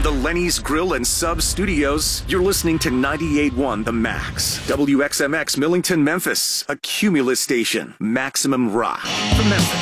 the Lenny's Grill and Sub Studios, you're listening to 98.1 The Max. WXMX Millington, Memphis, a Cumulus station. Maximum rock from Memphis.